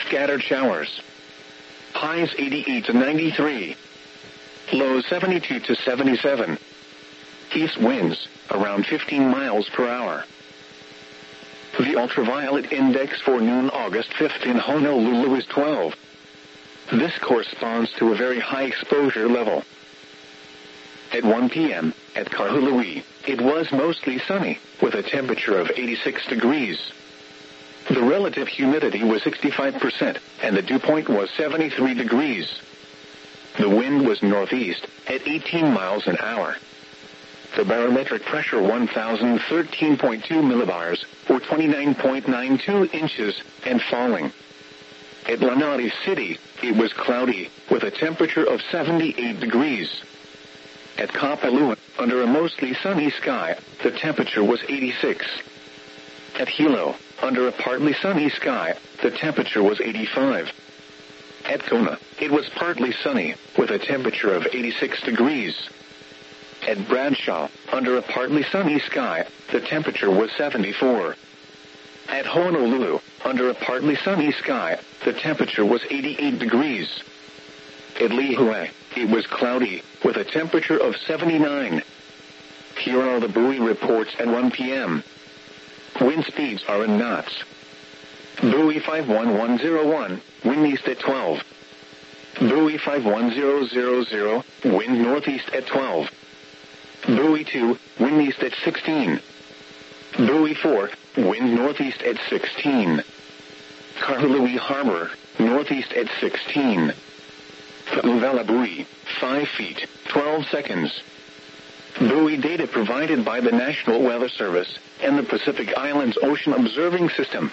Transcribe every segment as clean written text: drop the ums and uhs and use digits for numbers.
scattered showers. Highs 88 to 93. Lows 72 to 77. East winds, around 15 miles per hour. The ultraviolet index for noon August 5th in Honolulu is 12. This corresponds to a very high exposure level. At 1 p.m., at Kahului, it was mostly sunny, with a temperature of 86 degrees. The relative humidity was 65%, and the dew point was 73 degrees. The wind was northeast, at 18 miles an hour. The barometric pressure 1,013.2 millibars, or 29.92 inches, and falling. At Lanai City, it was cloudy, with a temperature of 78 degrees. At Kapalua, under a mostly sunny sky, the temperature was 86. At Hilo, under a partly sunny sky, the temperature was 85. At Kona, it was partly sunny, with a temperature of 86 degrees. At Bradshaw, under a partly sunny sky, the temperature was 74. At Honolulu, under a partly sunny sky, the temperature was 88 degrees. At Lihue, it was cloudy, with a temperature of 79. Here are the buoy reports at 1 p.m. Wind speeds are in knots. Buoy 51101, wind east at 12. Buoy 51000, wind northeast at 12. Buoy 2, wind east at 16. Buoy 4, wind northeast at 16. Kahului Harbor, northeast at 16. Uvela buoy, 5 feet, 12 seconds. Buoy data provided by the National Weather Service and the Pacific Islands Ocean Observing System.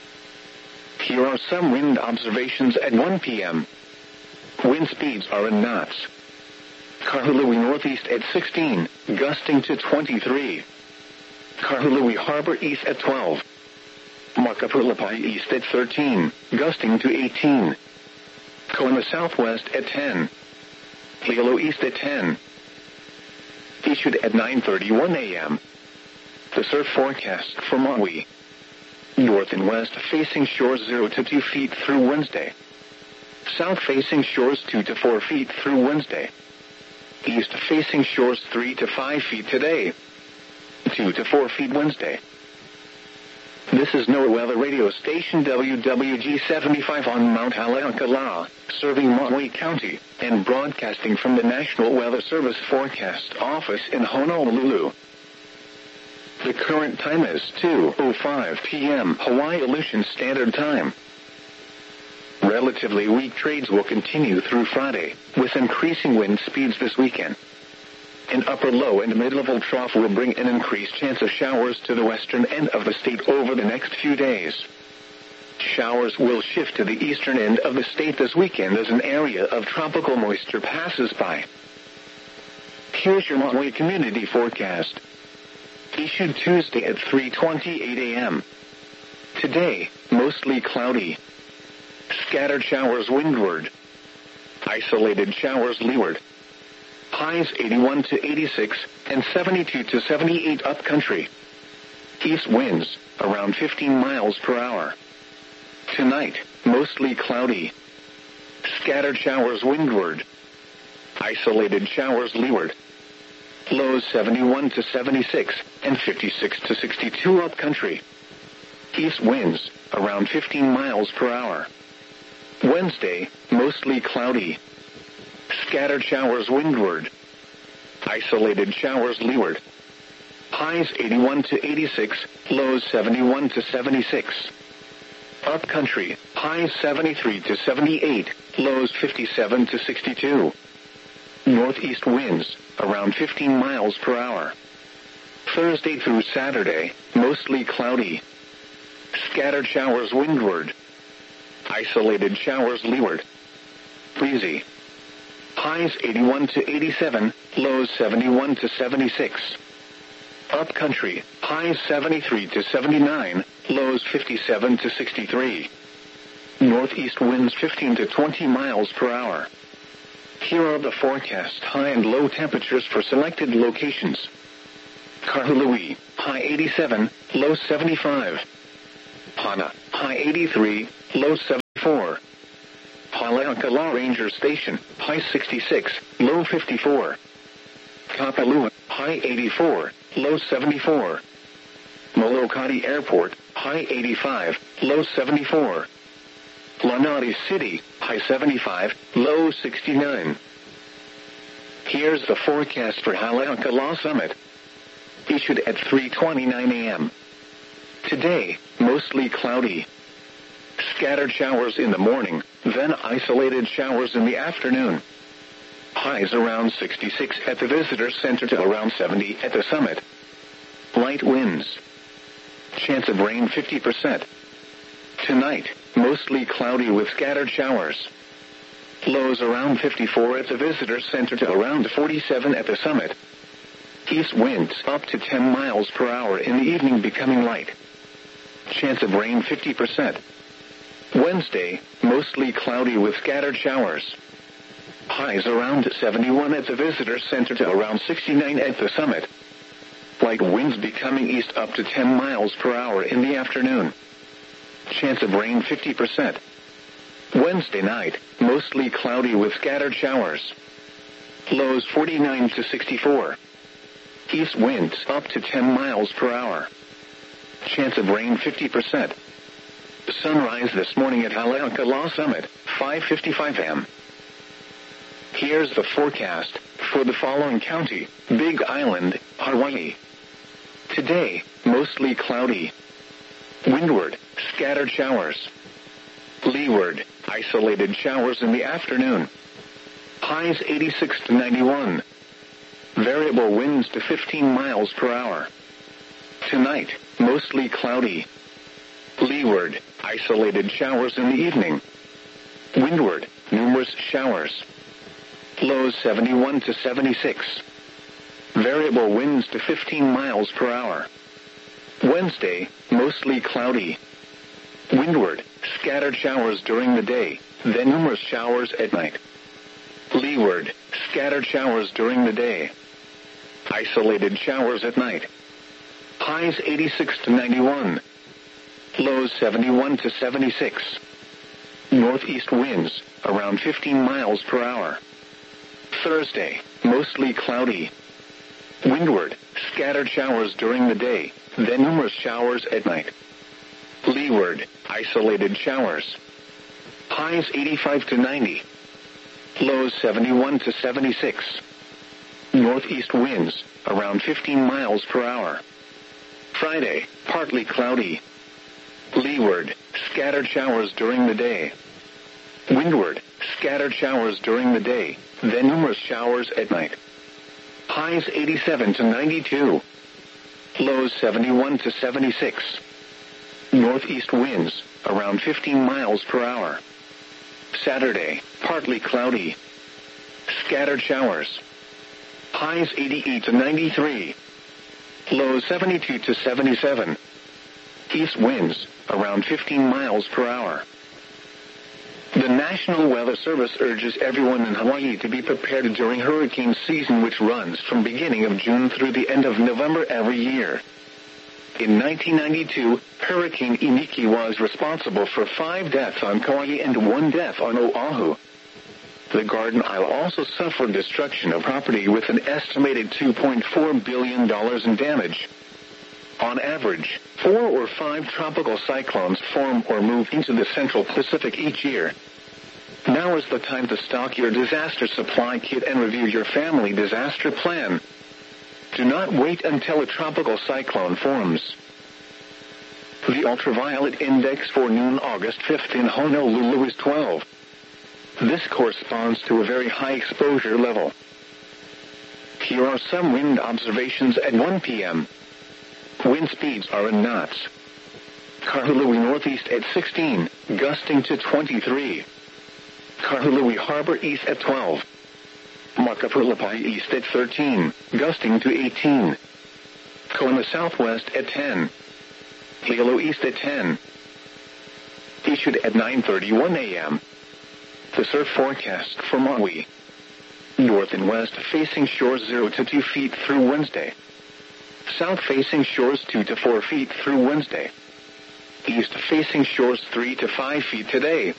Here are some wind observations at 1 p.m. Wind speeds are in knots. Kahului northeast at 16, gusting to 23. Kahului Harbor east at 12. Makapulapai east at 13, gusting to 18. Kona southwest at 10. Hilo east at 10. Issued at 9:31 a.m. The surf forecast for Maui. North and west facing shores 0 to 2 feet through Wednesday. South facing shores 2 to 4 feet through Wednesday. East facing shores 3 to 5 feet today. 2 to 4 feet Wednesday. This is NOAA Weather Radio Station WWG-75 on Mount Haleakala, serving Maui County, and broadcasting from the National Weather Service Forecast Office in Honolulu. The current time is 2:05 p.m. Hawaii Aleutian Standard Time. Relatively weak trades will continue through Friday, with increasing wind speeds this weekend. An upper low and mid-level trough will bring an increased chance of showers to the western end of the state over the next few days. Showers will shift to the eastern end of the state this weekend as an area of tropical moisture passes by. Here's your Maui community forecast. Issued Tuesday at 3:28 a.m. Today, mostly cloudy. Scattered showers windward. Isolated showers leeward. Highs 81 to 86 and 72 to 78 upcountry. East winds, around 15 miles per hour. Tonight, mostly cloudy. Scattered showers windward. Isolated showers leeward. Lows 71 to 76 and 56 to 62 upcountry. East winds, around 15 miles per hour. Wednesday, mostly cloudy. Scattered showers windward. Isolated showers leeward. Highs 81 to 86, lows 71 to 76. Upcountry, highs 73 to 78, lows 57 to 62. Northeast winds, around 15 miles per hour. Thursday through Saturday, mostly cloudy. Scattered showers windward. Isolated showers leeward. Breezy. Highs 81 to 87, lows 71 to 76. Upcountry, highs 73 to 79, lows 57 to 63. Northeast winds 15 to 20 miles per hour. Here are the forecast high and low temperatures for selected locations. Kahului, high 87, low 75. Hana, high 83, low 75. 4. Haleakala Ranger Station, high 66, low 54. Kapalua, high 84, low 74. Molokati Airport, high 85, low 74. Lanati City, high 75, low 69. Here's the forecast for Haleakala Summit. Issued at 3:29 a.m. Today, mostly cloudy. Scattered showers in the morning, then isolated showers in the afternoon. Highs around 66 at the visitor center to around 70 at the summit. Light winds. Chance of rain 50%. Tonight, mostly cloudy with scattered showers. Lows around 54 at the visitor center to around 47 at the summit. East winds up to 10 miles per hour in the evening becoming light. Chance of rain 50%. Wednesday, mostly cloudy with scattered showers. Highs around 71 at the visitor center to around 69 at the summit. Light winds becoming east up to 10 miles per hour in the afternoon. Chance of rain 50%. Wednesday night, mostly cloudy with scattered showers. Lows 49 to 64. East winds up to 10 miles per hour. Chance of rain 50%. Sunrise this morning at Haleakala Summit, 5:55 a.m. Here's the forecast for the following county: Big Island, Hawaii. Today, mostly cloudy. Windward, scattered showers. Leeward, isolated showers in the afternoon. Highs 86 to 91. Variable winds to 15 miles per hour. Tonight, mostly cloudy. Leeward, isolated showers in the evening. Windward, numerous showers. Lows 71 to 76. Variable winds to 15 miles per hour. Wednesday, mostly cloudy. Windward, scattered showers during the day, then numerous showers at night. Leeward, scattered showers during the day. Isolated showers at night. Highs 86 to 91. Lows 71 to 76. Northeast winds, around 15 miles per hour. Thursday, mostly cloudy. Windward, scattered showers during the day, then numerous showers at night. Leeward, isolated showers. Highs 85 to 90. Lows 71 to 76. Northeast winds, around 15 miles per hour. Friday, partly cloudy. Leeward, scattered showers during the day. Windward, scattered showers during the day, then numerous showers at night. Highs 87 to 92. Lows 71 to 76. Northeast winds, around 15 miles per hour. Saturday, partly cloudy. Scattered showers. Highs 88 to 93. Lows 72 to 77. East winds, around 15 miles per hour. The National Weather Service urges everyone in Hawaii to be prepared during hurricane season, which runs from beginning of June through the end of November every year. In 1992, Hurricane Iniki was responsible for 5 deaths on Kauai and 1 death on Oahu. The Garden Isle also suffered destruction of property with an estimated $2.4 billion in damage. On average, 4 or 5 tropical cyclones form or move into the Central Pacific each year. Now is the time to stock your disaster supply kit and review your family disaster plan. Do not wait until a tropical cyclone forms. The ultraviolet index for noon August 5th in Honolulu is 12. This corresponds to a very high exposure level. Here are some wind observations at 1 p.m. Wind speeds are in knots. Kahului northeast at 16, gusting to 23. Kahului Harbor east at 12. Makapulapai east at 13, gusting to 18. Kona southwest at 10. Hilo east at 10. Issued at 9:31 a.m. The surf forecast for Maui. North and west facing shores 0 to 2 feet through Wednesday. South facing shores 2 to 4 feet through Wednesday. East facing shores 3 to 5 feet today.